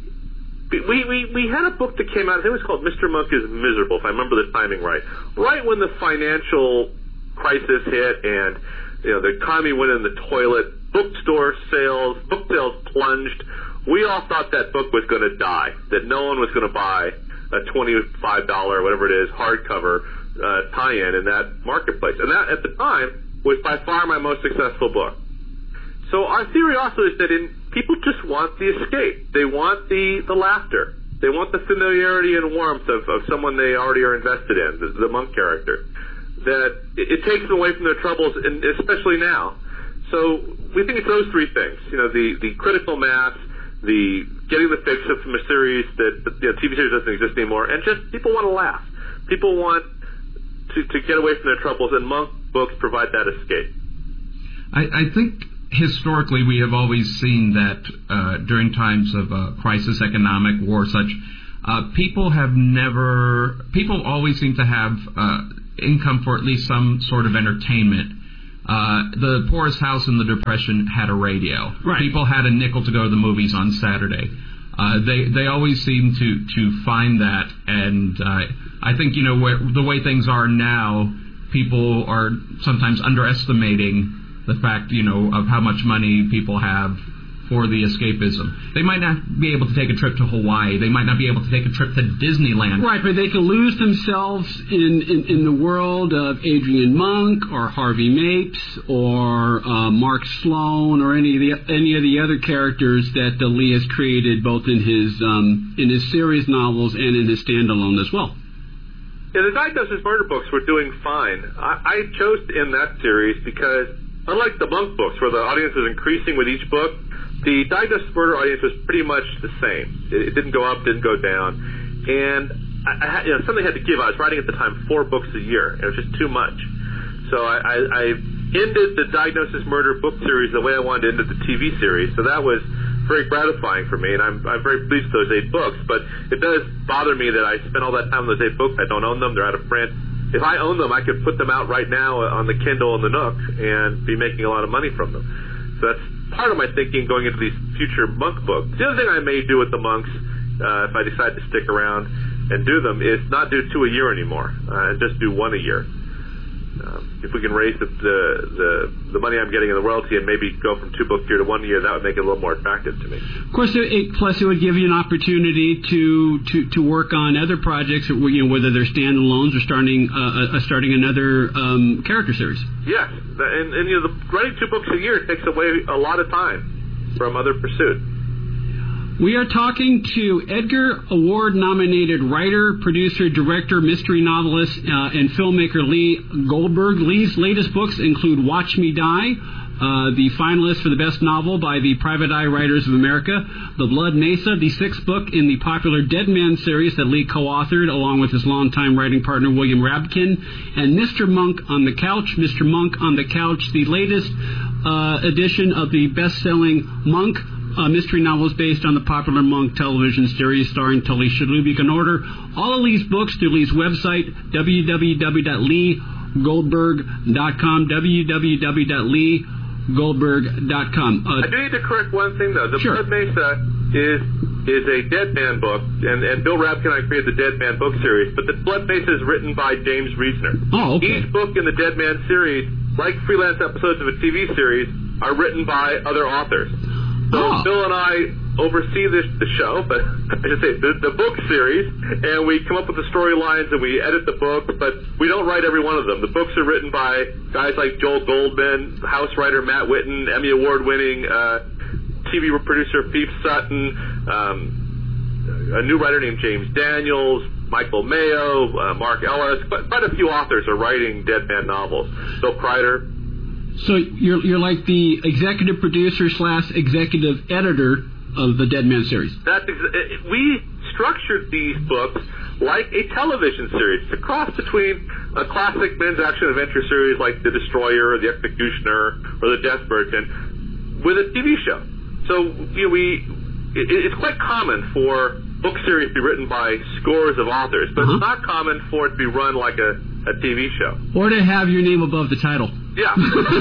We, we we had a book that came out, I think it was called Mister Monk is Miserable, if I remember the timing right. Right when the financial crisis hit and, you know, the economy went in the toilet, bookstore sales, book sales plunged. We all thought that book was going to die, that no one was going to buy a twenty-five dollars, whatever it is, hardcover uh, tie-in in that marketplace. And that, at the time, was by far my most successful book. So our theory also is that in people just want the escape. They want the, the laughter. They want the familiarity and warmth of, of someone they already are invested in, the, the monk character. That it, it takes them away from their troubles, and especially now. So we think it's those three things. You know, the, the critical mass, the getting the fix from a series that, that you know, T V series doesn't exist anymore, and just people want to laugh. People want to, to get away from their troubles, and monk books provide that escape. I, I think historically we have always seen that uh, during times of uh, crisis, economic, war, such, uh, people have never, people always seem to have uh, income for at least some sort of entertainment. Uh, the poorest house in the Depression had a radio. Right. People had a nickel to go to the movies on Saturday. Uh, they they always seem to, to find that, and uh, I think, you know, where, the way things are now, people are sometimes underestimating the fact, you know, of how much money people have for the escapism. They might not be able to take a trip to Hawaii. They might not be able to take a trip to Disneyland. Right, but they can lose themselves in, in, in the world of Adrian Monk or Harvey Mapes or uh, Mark Sloan or any of the any of the other characters that uh, Lee has created, both in his um, in his series novels and in his standalone as well. Yeah, the Diagnosis Murder books were doing fine. I, I chose to end that series because, unlike the Monk books, where the audience was increasing with each book, the Diagnosis Murder audience was pretty much the same. It, it didn't go up, didn't go down. And I, I had, you know, something had to give. I was writing at the time four books a year. It was just too much. So I, I, I ended the Diagnosis Murder book series the way I wanted to end the T V series. So that was very gratifying for me, and I'm, I'm very pleased with those eight books. But it does bother me that I spent all that time on those eight books. I don't own them. They're out of print. If I owned them, I could put them out right now on the Kindle and the Nook and be making a lot of money from them. So that's part of my thinking going into these future monk books. The other thing I may do with the monks, uh, if I decide to stick around and do them, is not do two a year anymore, uh, and just do one a year. Um, if we can raise the, the the the money I'm getting in the royalty and maybe go from two books a year to one a year, that would make it a little more attractive to me. Of course, it, it, plus it would give you an opportunity to, to, to work on other projects, or, you know, whether they're standalones or starting uh, uh, starting another um, character series. Yes, and, and you know, the, writing two books a year takes away a lot of time from other pursuits. We are talking to Edgar Award-nominated writer, producer, director, mystery novelist, uh, and filmmaker Lee Goldberg. Lee's latest books include Watch Me Die, uh, the finalist for the best novel by the Private Eye Writers of America, The Blood Mesa, the sixth book in the popular Dead Man series that Lee co-authored along with his longtime writing partner William Rabkin, and Mister Monk on the Couch, Mister Monk on the Couch, the latest uh, edition of the best-selling Monk Uh, mystery novels based on the popular Monk television series starring Tully Shalhoub. You can order all of Lee's books through Lee's website, w w w dot lee goldberg dot com, w w w dot lee goldberg dot com. Uh, I do need to correct one thing, though. The sure. Blood Mesa is is a Dead Man book, and, and Bill Rabkin and I created the Dead Man book series, but the Blood Mesa is written by James Reisner. Oh, okay. Each book in the Dead Man series, like freelance episodes of a T V series, are written by other authors. So oh. Bill and I oversee this the show, but I should say the, the book series, and we come up with the storylines and we edit the books, but we don't write every one of them. The books are written by guys like Joel Goldman, house writer Matt Whitten, Emmy Award-winning uh, T V producer Phoebe Sutton, um, a new writer named James Daniels, Michael Mayo, uh, Mark Ellis, but quite a few authors are writing Dead Man novels. Bill Kreider. So you're you're like the executive producer slash executive editor of the Dead Man series. That's ex- we structured these books like a television series. It's a cross between a classic men's action adventure series like The Destroyer or The Executioner or The Death Merchant with a T V show. So you know, we it, it's quite common for book series to be written by scores of authors, but uh-huh. it's not common for it to be run like a, a T V show. Or to have your name above the title. Yeah.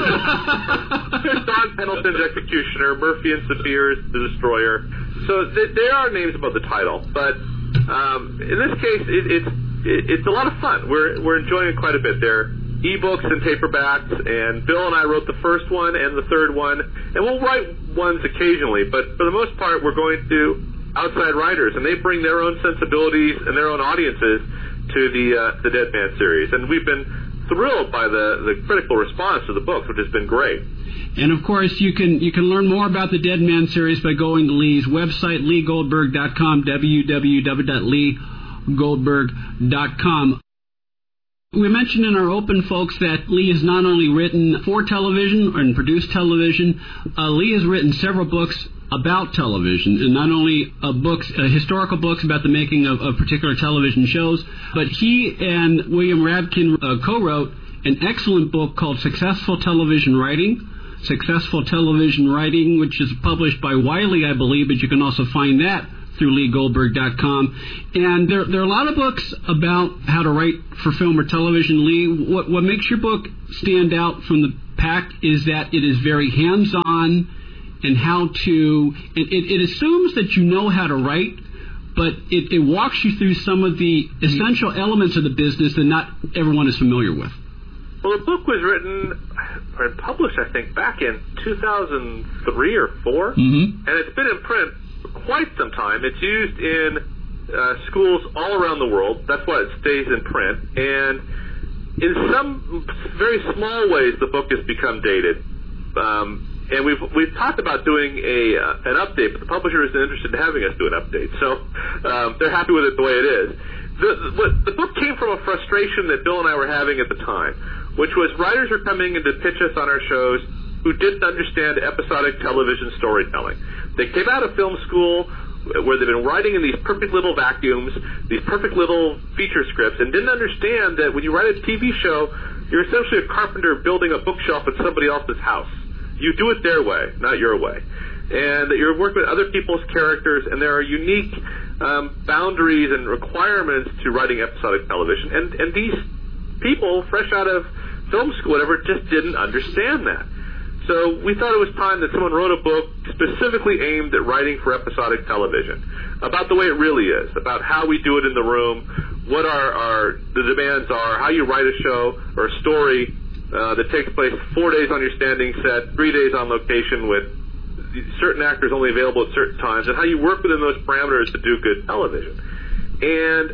There's Don Pendleton's Executioner, Murphy and Saphir's The Destroyer. So th- there are names above the title, but um, in this case, it, it's it, it's a lot of fun. We're we're enjoying it quite a bit. They're ebooks and paperbacks, and Bill and I wrote the first one and the third one, and we'll write ones occasionally, but for the most part, we're going to outside writers, and they bring their own sensibilities and their own audiences to the uh, the Dead Man series, and we've been thrilled by the, the critical response to the books, which has been great. And of course, you can you can learn more about the Dead Man series by going to Lee's website, lee goldberg dot com, w w w dot lee goldberg dot com. We mentioned in our open, folks, that Lee has not only written for television and produced television, uh, Lee has written several books about television, and not only uh, books, uh, historical books about the making of, of particular television shows, but he and William Rabkin uh, co-wrote an excellent book called Successful Television Writing. Successful Television Writing, which is published by Wiley, I believe, but you can also find that through lee goldberg dot com. And there, there are a lot of books about how to write for film or television. Lee, what, what makes your book stand out from the pack is that it is very hands-on and how to, it, it, it assumes that you know how to write, but it, it walks you through some of the essential elements of the business that not everyone is familiar with. Well, the book was written or published, I think, back in two thousand three or four, mm-hmm. and it's been in print for quite some time. It's used in uh, schools all around the world. That's why it stays in print. And in some very small ways, the book has become dated. Um, and we've we've talked about doing a uh, an update, but the publisher isn't interested in having us do an update. So um, they're happy with it the way it is. The, the, the book came from a frustration that Bill and I were having at the time, which was writers were coming in to pitch us on our shows who didn't understand episodic television storytelling. They came out of film school where they've been writing in these perfect little vacuums, these perfect little feature scripts, and didn't understand that when you write a T V show, you're essentially a carpenter building a bookshelf at somebody else's house. You do it their way, not your way. And that you're working with other people's characters, and there are unique um, boundaries and requirements to writing episodic television. And, and these people, fresh out of film school, whatever, just didn't understand that. So we thought it was time that someone wrote a book specifically aimed at writing for episodic television, about the way it really is, about how we do it in the room, what our, our the demands are, how you write a show or a story uh, that takes place four days on your standing set, three days on location with certain actors only available at certain times, and how you work within those parameters to do good television. And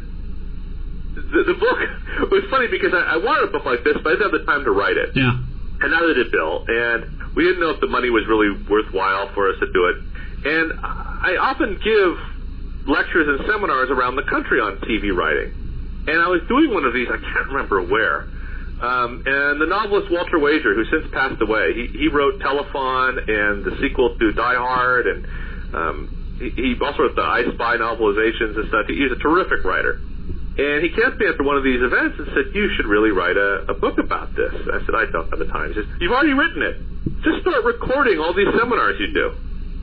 The, the book was funny because I, I wanted a book like this, but I didn't have the time to write it. Yeah. And neither did Bill. And we didn't know if the money was really worthwhile for us to do it. And I often give lectures and seminars around the country on T V writing. And I was doing one of these, I can't remember where. Um, and the novelist Walter Wager, who since passed away, he, he wrote Telephone and the sequel to Die Hard, and um, he, he also wrote the I Spy novelizations and stuff. He, he's a terrific writer. And he came to me after one of these events and said, you should really write a, a book about this. I said, I don't have the time. He says, you've already written it. Just start recording all these seminars you do.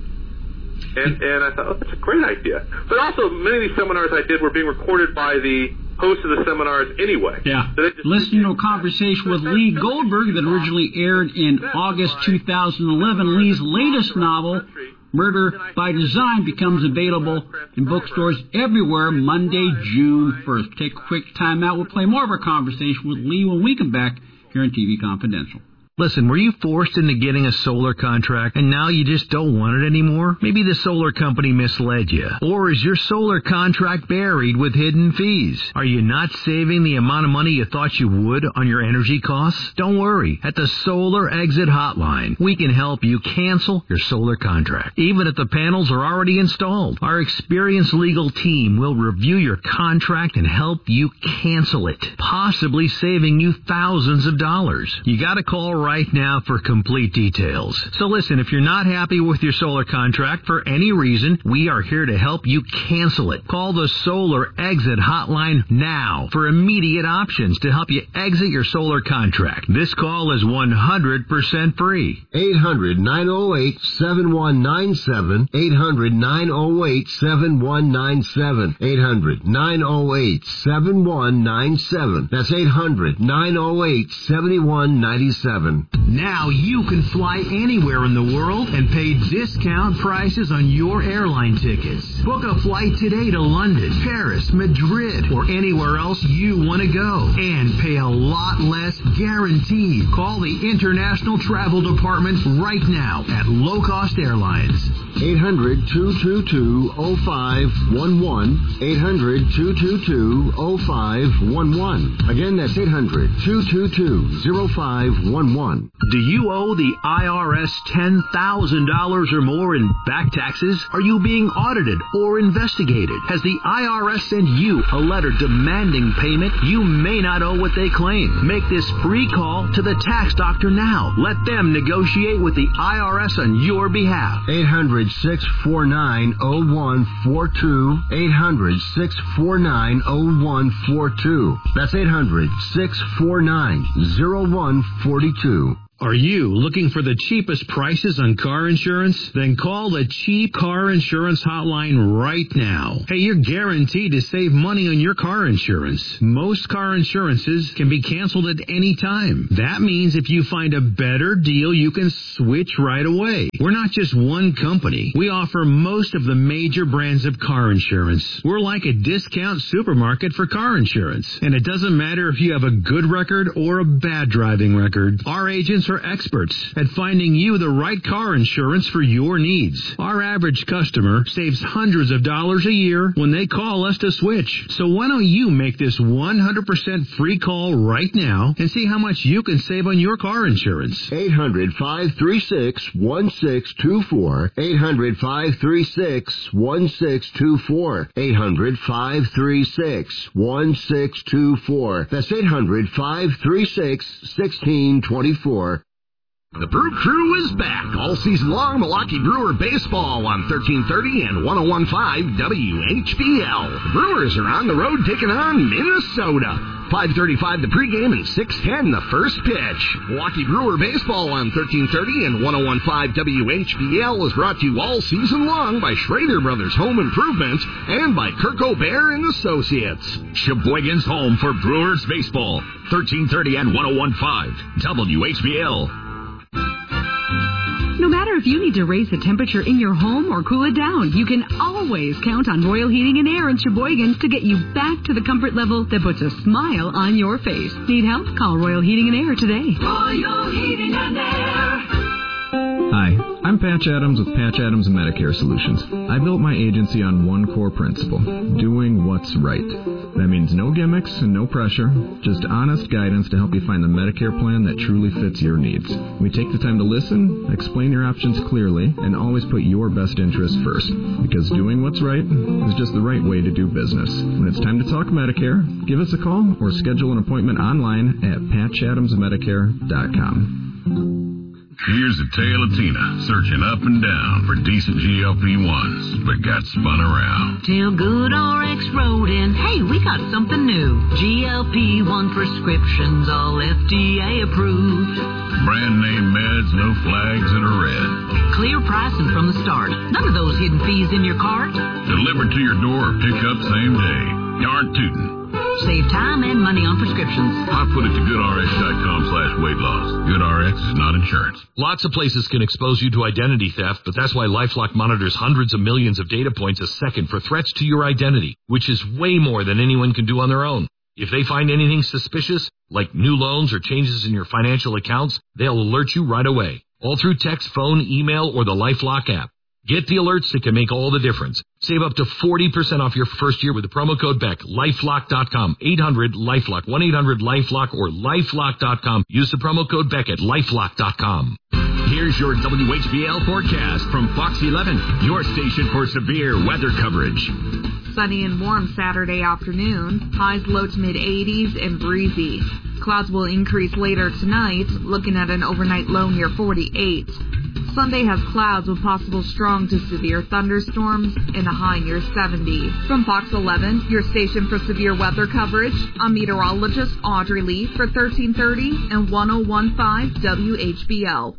And, and I thought, oh, that's a great idea. But also, many of these seminars I did were being recorded by the hosts of the seminars anyway. Yeah. So just, listening to a conversation with Lee Goldberg that originally aired in August two thousand eleven. Lee's latest novel, Murder by Design, becomes available in bookstores everywhere Monday, June first. Take a quick time out. We'll play more of our conversation with Lee when we come back here on T V Confidential. Listen, were you forced into getting a solar contract and now you just don't want it anymore? Maybe the solar company misled you. Or is your solar contract buried with hidden fees? Are you not saving the amount of money you thought you would on your energy costs? Don't worry. At the Solar Exit Hotline, we can help you cancel your solar contract, even if the panels are already installed. Our experienced legal team will review your contract and help you cancel it, possibly saving you thousands of dollars. You gotta call right right now for complete details. So listen, if you're not happy with your solar contract for any reason, we are here to help you cancel it. Call the Solar Exit Hotline now for immediate options to help you exit your solar contract. This call is one hundred percent free. eight hundred, nine oh eight, seven one nine seven. eight hundred, nine oh eight, seven one nine seven. eight hundred, nine oh eight, seven one nine seven. That's eight hundred, nine oh eight, seven one nine seven. one. Now you can fly anywhere in the world and pay discount prices on your airline tickets. Book a flight today to London, Paris, Madrid, or anywhere else you want to go. And pay a lot less guaranteed. Call the International Travel Department right now at Low Cost Airlines. eight hundred, two two two, oh five one one. eight hundred, two two two, oh five one one. Again, that's eight hundred, two two two, oh five one one. Do you owe the I R S ten thousand dollars or more in back taxes? Are you being audited or investigated? Has the I R S sent you a letter demanding payment? You may not owe what they claim. Make this free call to the tax doctor now. Let them negotiate with the I R S on your behalf. eight hundred, six four nine, oh one four two. eight hundred, six four nine, oh one four two. That's eight hundred, six four nine, oh one four two. Are you looking for the cheapest prices on car insurance? Then call the Cheap Car Insurance Hotline right now. Hey, you're guaranteed to save money on your car insurance. Most car insurances can be canceled at any time. That means if you find a better deal, you can switch right away. We're not just one company. We offer most of the major brands of car insurance. We're like a discount supermarket for car insurance. And it doesn't matter if you have a good record or a bad driving record. Our agents are experts at finding you the right car insurance for your needs. Our average customer saves hundreds of dollars a year when they call us to switch. So why don't you make this one hundred percent free call right now and see how much you can save on your car insurance? eight hundred, five three six, one six two four. eight hundred, five three six, one six two four. eight hundred, five three six, one six two four. That's eight hundred, five three six, one six two four. The Brew Crew is back all season long. Milwaukee Brewer baseball on thirteen thirty and one oh one point five W H B L. The Brewers are on the road taking on Minnesota. five thirty-five the pregame and six ten the first pitch. Milwaukee Brewer baseball on thirteen thirty and one oh one point five W H B L is brought to you all season long by Schrader Brothers Home Improvement and by Kirk O'Bear and Associates. Sheboygan's home for Brewers baseball. thirteen thirty and one oh one point five W H B L. No matter if you need to raise the temperature in your home or cool it down, you can always count on Royal Heating and Air in Sheboygan to get you back to the comfort level that puts a smile on your face. Need help? Call Royal Heating and Air today. Royal Heating and Air. Hi, I'm Patch Adams with Patch Adams Medicare Solutions. I built my agency on one core principle, doing what's right. That means no gimmicks and no pressure, just honest guidance to help you find the Medicare plan that truly fits your needs. We take the time to listen, explain your options clearly, and always put your best interest first. Because doing what's right is just the right way to do business. When it's time to talk Medicare, give us a call or schedule an appointment online at patch adams medicare dot com. Here's a tale of Tina searching up and down for decent G L P ones, but got spun around. Till Good R X wrote in, hey, we got something new. G L P one prescriptions, all F D A approved. Brand name meds, no flags that are red. Clear pricing from the start. None of those hidden fees in your cart. Delivered to your door, pick up same day. Darn tootin'. Save time and money on prescriptions. I put it to goodrx.com slash weight loss. GoodRx is not insurance. Lots of places can expose you to identity theft, but that's why LifeLock monitors hundreds of millions of data points a second for threats to your identity, which is way more than anyone can do on their own. If they find anything suspicious, like new loans or changes in your financial accounts, they'll alert you right away, all through text, phone, email, or the LifeLock app. Get the alerts that can make all the difference. Save up to forty percent off your first year with the promo code Beck. lifelock dot com. eight hundred LifeLock. one eight hundred LifeLock or lifelock dot com. Use the promo code Beck at lifelock dot com. Here's your W H B L forecast from Fox eleven, your station for severe weather coverage. Sunny and warm Saturday afternoon. Highs low to mid eighties and breezy. Clouds will increase later tonight, looking at an overnight low near forty-eight. Sunday has clouds with possible strong to severe thunderstorms and a high near seventy. From Fox eleven, your station for severe weather coverage, I'm meteorologist Audrey Lee for thirteen thirty and one oh one point five W H B L.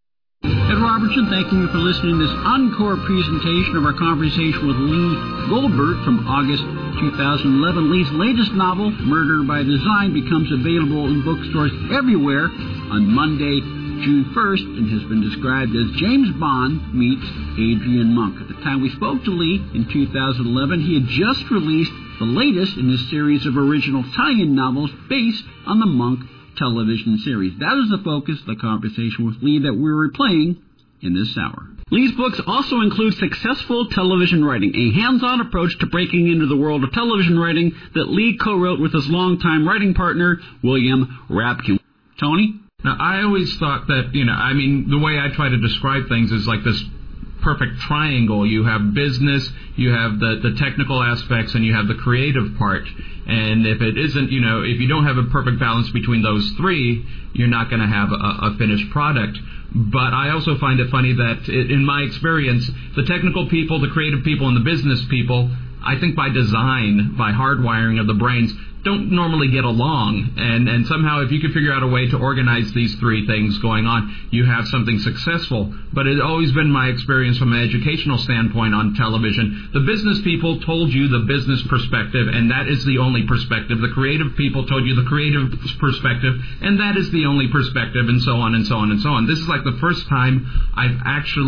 Ed Robertson, thanking you for listening to this encore presentation of our conversation with Lee Goldberg from August two thousand eleven. Lee's latest novel, Murder by Design, becomes available in bookstores everywhere on Monday, June first, and has been described as James Bond meets Adrian Monk. At the time we spoke to Lee in two thousand eleven, he had just released the latest in his series of original tie-in novels based on the Monk television series. That is the focus of the conversation with Lee that we're replaying in this hour. Lee's books also include Successful Television Writing, a hands-on approach to breaking into the world of television writing that Lee co-wrote with his longtime writing partner, William Rabkin. Tony? Now, I always thought that, you know, I mean, the way I try to describe things is like this perfect triangle. You have business, you have the, the technical aspects, and you have the creative part. And if it isn't, you know, if you don't have a perfect balance between those three, you're not going to have a, a finished product. But I also find it funny that, it, in my experience, the technical people, the creative people, and the business people, I think by design, by hardwiring of the brains, don't normally get along. And, and somehow if you could figure out a way to organize these three things going on, you have something successful. But it's always been my experience from an educational standpoint on television. The business people told you the business perspective, and that is the only perspective. The creative people told you the creative perspective, and that is the only perspective, and so on and so on and so on. This is like the first time I've actually